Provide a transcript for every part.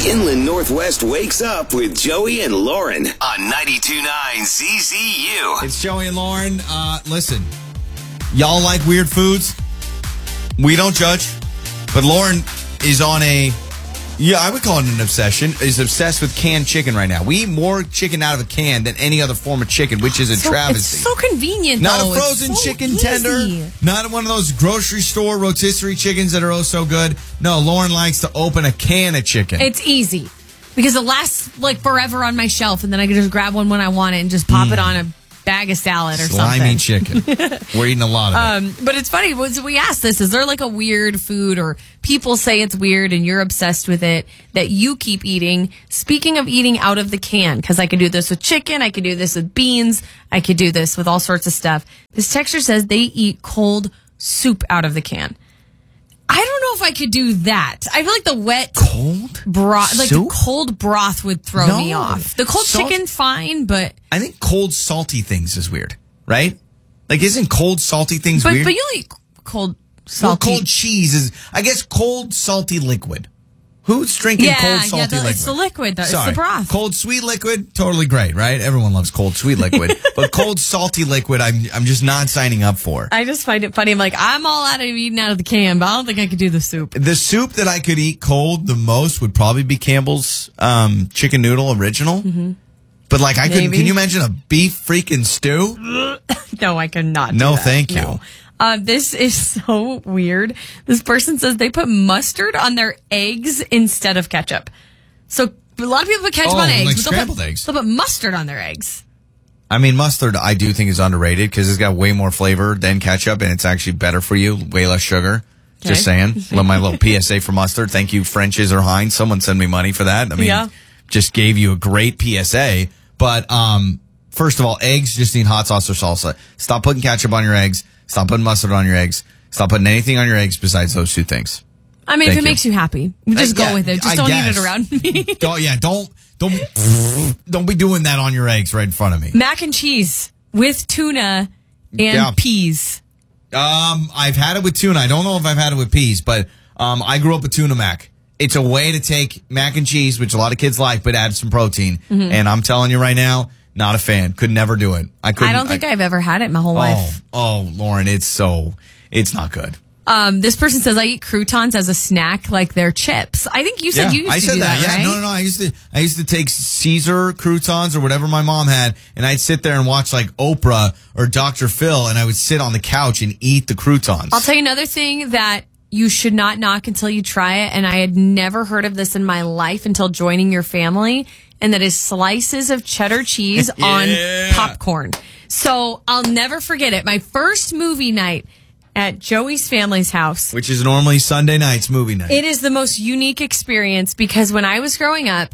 The Inland Northwest wakes up with Joey and Lauren on 92.9 CCU. It's Joey and Lauren. Listen, y'all like weird foods? We don't judge. But Lauren is on I would call it an obsession, is obsessed with canned chicken right now. We eat more chicken out of a can than any other form of chicken, which is a travesty. It's so convenient, Not though. a frozen chicken easy. tender. Not one of those grocery store rotisserie chickens that are oh so good. No, Lauren likes to open a can of chicken. It's easy because it lasts like forever on my shelf, and then I can just grab one when I want it and just pop it on a bag of salad or Slimy something. chicken. We're eating a lot of it. But it's funny. We asked this. Is there like a weird food or people say it's weird and you're obsessed with it that you keep eating? Speaking of eating out of the can, because I could do this with chicken. I could do this with beans. I could do this with all sorts of stuff. This texture says they eat cold soup out of the can. I don't know if I could do that. I feel like the wet cold broth, like soup? the cold broth would throw me off. The cold chicken, fine, but I think cold salty things is weird, right? Like, isn't cold salty things weird? But you'll eat cold salty. Well, cold cheese is, I guess, cold salty liquid. Who's drinking cold salty liquid? It's the liquid, though. Sorry. It's the broth. Cold sweet liquid, totally great, right? Everyone loves cold sweet liquid. But cold salty liquid, I'm just not signing up for. I just find it funny. I'm like, I'm all out of eating out of the can, but I don't think I could do the soup. The soup that I could eat cold the most would probably be Campbell's chicken noodle original. Mm-hmm. But like, I couldn't. Can you imagine a beef freaking stew? No, I could not. No, do that. thank you. No. This is so weird. This person says they put mustard on their eggs instead of ketchup. So a lot of people put ketchup on eggs. Like but scrambled eggs. They'll put mustard on their eggs. I mean, mustard, I do think is underrated because it's got way more flavor than ketchup, and it's actually better for you, way less sugar. Okay. Just saying. Love my little PSA for mustard. Thank you, French's or Heinz. Someone send me money for that. I mean, just gave you a great PSA. But first of all, eggs just need hot sauce or salsa. Stop putting ketchup on your eggs. Stop putting mustard on your eggs. Stop putting anything on your eggs besides those two things. I mean, if it makes you happy, just go with it. Just don't eat it around me. Don't be doing that on your eggs right in front of me. Mac and cheese with tuna and peas. I've had it with tuna. I don't know if I've had it with peas, but I grew up with tuna mac. It's a way to take mac and cheese, which a lot of kids like, but add some protein. Mm-hmm. And I'm telling you right now, not a fan. Could never do it. I don't think I've ever had it my whole life. Oh, Lauren, it's not good. This person says I eat croutons as a snack like they're chips. I think you said you used to do that, right? No. I used to take Caesar croutons or whatever my mom had, and I'd sit there and watch like Oprah or Dr. Phil, and I would sit on the couch and eat the croutons. I'll tell you another thing that you should not knock until you try it, and I had never heard of this in my life until joining your family, and that is slices of cheddar cheese on popcorn. So I'll never forget it. My first movie night at Joey's family's house. Which is normally Sunday night's movie night. It is the most unique experience because when I was growing up,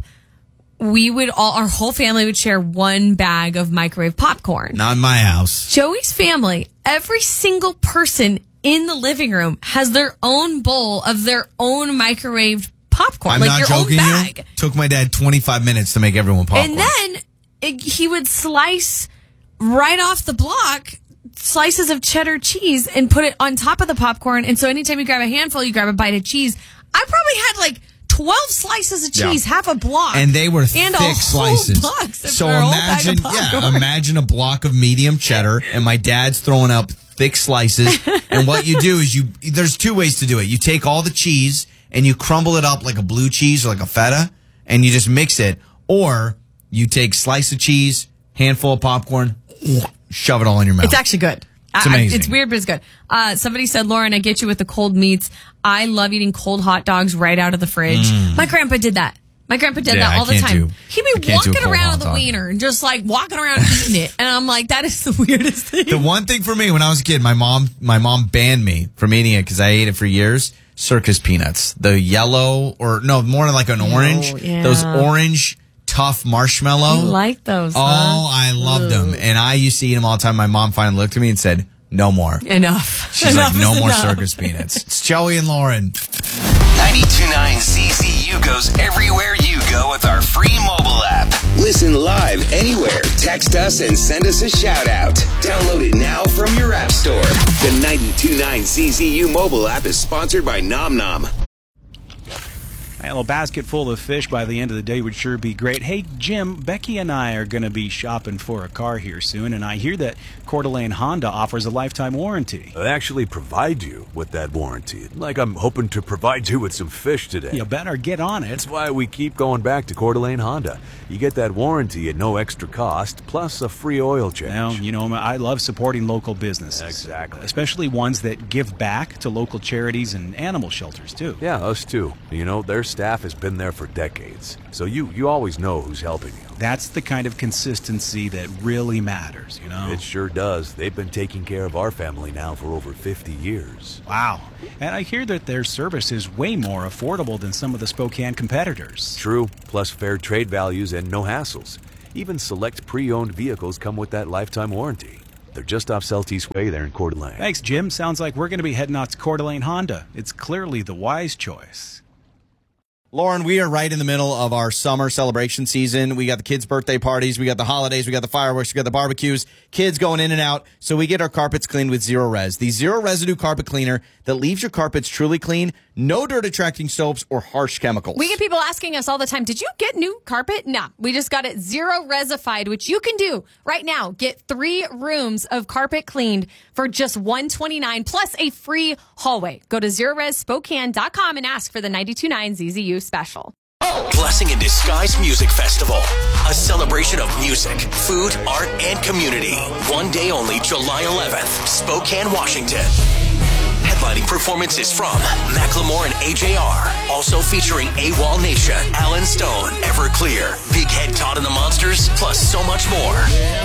our whole family would share one bag of microwave popcorn. Not in my house. Joey's family, every single person in the living room has their own bowl of their own microwaved popcorn. I'm like not your joking own bag. you. Took my dad 25 minutes to make everyone popcorn. And then he would slice right off the block slices of cheddar cheese and put it on top of the popcorn. And so anytime you grab a handful, you grab a bite of cheese. I probably had like 12 slices of cheese, half a block. And they were thick slices. So imagine a block of medium cheddar and my dad's throwing up thick slices. And what you do is there's two ways to do it. You take all the cheese and you crumble it up like a blue cheese or like a feta and you just mix it. Or you take slice of cheese, handful of popcorn, shove it all in your mouth. It's actually good. It's amazing. It's weird, but it's good. Somebody said, Lauren, I get you with the cold meats. I love eating cold hot dogs right out of the fridge. My grandpa did that. My grandpa did that all the time. He'd be walking around with a wiener and just like walking around eating it. And I'm like, that is the weirdest thing. The one thing for me when I was a kid, my mom banned me from eating it because I ate it for years. Circus peanuts. The yellow more like an orange. Yeah. Those orange tough marshmallow. You like those, I loved them. And I used to eat them all the time. My mom finally looked at me and said, no more. Enough. She's like, no more circus peanuts. It's Joey and Lauren. 92.9 CCU goes everywhere you go with our free mobile app. Listen live anywhere. Text us and send us a shout out. Download it now from your app store. The 92.9 CCU mobile app is sponsored by Nom Nom. A little basket full of fish by the end of the day would sure be great. Hey, Jim, Becky and I are going to be shopping for a car here soon, and I hear that Coeur d'Alene Honda offers a lifetime warranty. They actually provide you with that warranty. Like I'm hoping to provide you with some fish today. You better get on it. That's why we keep going back to Coeur d'Alene Honda. You get that warranty at no extra cost, plus a free oil change. Well, you know, I love supporting local businesses. Exactly. Especially ones that give back to local charities and animal shelters, too. Yeah, us too. You know, their staff has been there for decades, so you always know who's helping you. That's the kind of consistency that really matters, you know? It sure does. They've been taking care of our family now for over 50 years. Wow. And I hear that their service is way more affordable than some of the Spokane competitors. True, plus fair trade values and no hassles. Even select pre-owned vehicles come with that lifetime warranty. They're just off Celtice Way there in Coeur d'Alene. Thanks, Jim. Sounds like we're going to be heading out to Coeur d'Alene Honda. It's clearly the wise choice. Lauren, we are right in the middle of our summer celebration season. We got the kids' birthday parties, we got the holidays, we got the fireworks, we got the barbecues, kids going in and out. So we get our carpets cleaned with Zero Res, the zero residue carpet cleaner that leaves your carpets truly clean, no dirt attracting soaps or harsh chemicals. We get people asking us all the time, did you get new carpet? No, we just got it zero resified, which you can do right now. Get 3 rooms of carpet cleaned for just $129 plus a free hallway. Go to ZeroResSpokane.com and ask for the 92.9 ZZU special. Blessing in Disguise Music Festival. A celebration of music, food, art, and community. One day only, July 11th, Spokane, Washington. Headlining performances from Macklemore and AJR. Also featuring AWOL Nation, Alan Stone, Everclear, Big Head Todd and the Monsters, plus so much more.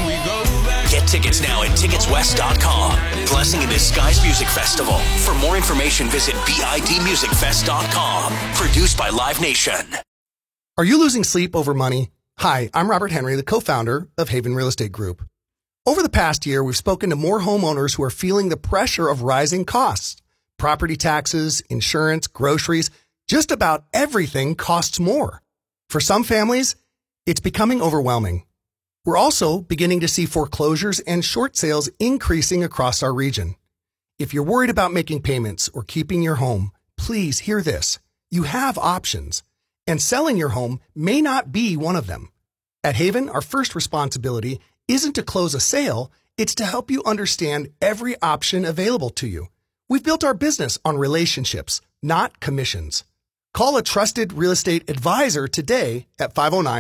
Get tickets now at ticketswest.com. Blessing in Disguise Music Festival. For more information, visit bidmusicfest.com. Produced by Live Nation. Are you losing sleep over money? Hi, I'm Robert Henry, the co-founder of Haven Real Estate Group. Over the past year, we've spoken to more homeowners who are feeling the pressure of rising costs. Property taxes, insurance, groceries, just about everything costs more. For some families, it's becoming overwhelming. We're also beginning to see foreclosures and short sales increasing across our region. If you're worried about making payments or keeping your home, please hear this. You have options, and selling your home may not be one of them. At Haven, our first responsibility isn't to close a sale, it's to help you understand every option available to you. We've built our business on relationships, not commissions. Call a trusted real estate advisor today at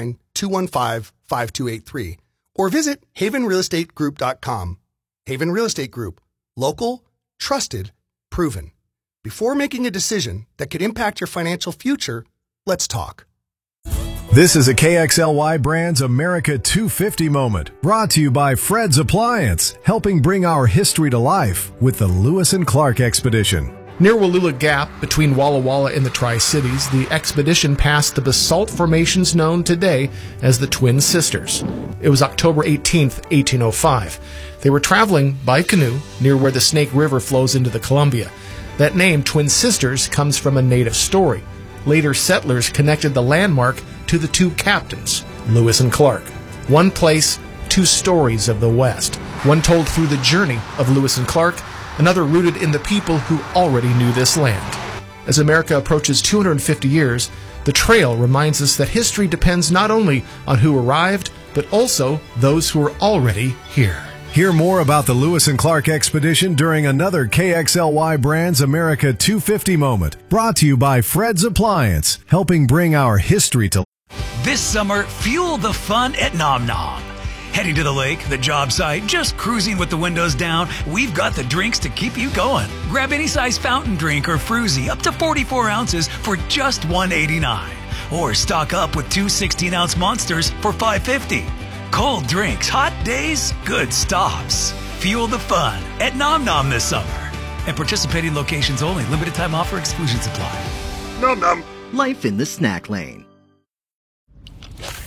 509-215-5283 or visit havenrealestategroup.com. Haven Real Estate Group. Local, trusted, proven. Before making a decision that could impact your financial future, let's talk. This is a KXLY Brands America 250 moment, brought to you by Fred's Appliance, helping bring our history to life with the Lewis and Clark Expedition. Near Wallula Gap, between Walla Walla and the Tri-Cities, the expedition passed the basalt formations known today as the Twin Sisters. It was October 18th, 1805. They were traveling by canoe near where the Snake River flows into the Columbia. That name, Twin Sisters, comes from a native story. Later settlers connected the landmark to the 2 captains, Lewis and Clark. One place, 2 stories of the West. One told through the journey of Lewis and Clark, another rooted in the people who already knew this land. As America approaches 250 years, the trail reminds us that history depends not only on who arrived, but also those who are already here. Hear more about the Lewis and Clark Expedition during another KXLY Brands America 250 moment, brought to you by Fred's Appliance, helping bring our history to life. This summer, fuel the fun at Nom Nom. Heading to the lake, the job site, just cruising with the windows down, we've got the drinks to keep you going. Grab any size fountain drink or fruzy up to 44 ounces for just $1.89. Or stock up with 2 16-ounce monsters for $5.50. Cold drinks, hot days, good stops. Fuel the fun at Nom Nom this summer. At participating locations only. Limited time offer, exclusions apply. Nom Nom. Life in the snack lane.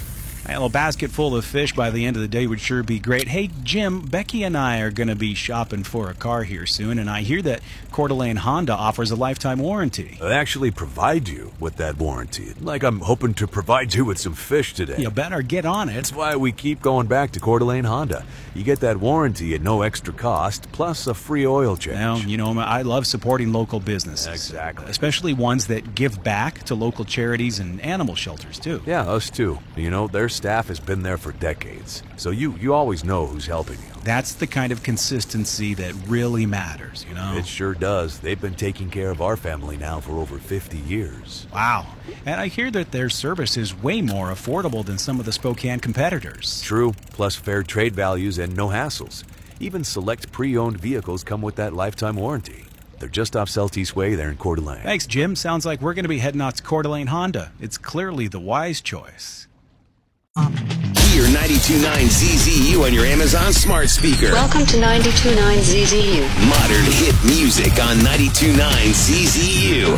A little basket full of fish by the end of the day would sure be great. Hey, Jim, Becky and I are going to be shopping for a car here soon, and I hear that Coeur d'Alene Honda offers a lifetime warranty. They actually provide you with that warranty. Like I'm hoping to provide you with some fish today. You better get on it. That's why we keep going back to Coeur d'Alene Honda. You get that warranty at no extra cost, plus a free oil change. Well, you know, I love supporting local businesses. Exactly. Especially ones that give back to local charities and animal shelters, too. Yeah, us too. You know, their staff has been there for decades, so you always know who's helping you. That's the kind of consistency that really matters, you know? It sure does. They've been taking care of our family now for over 50 years. Wow. And I hear that their service is way more affordable than some of the Spokane competitors. True, plus fair trade values and no hassles. Even select pre-owned vehicles come with that lifetime warranty. They're just off Celtice Way there in Coeur d'Alene. Thanks, Jim. Sounds like we're going to be heading out to Coeur d'Alene Honda. It's clearly the wise choice. Hear 92.9 ZZU on your Amazon smart speaker. Welcome to 92.9 ZZU. Modern hit music on 92.9 ZZU.